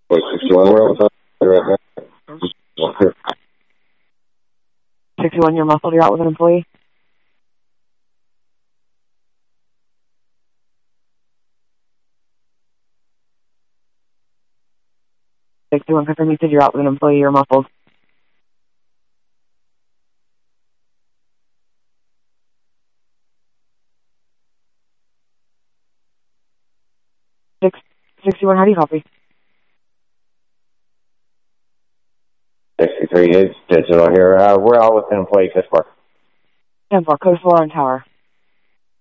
Wait, 61, we're on the right now. 61, you're muffled. You're out with an employee. 61, confirm you said you're out with an employee. You're muffled. 61, how do you copy? 63 is digital here. We're out with an employee, 5-4. 10-4, code 4 on tower.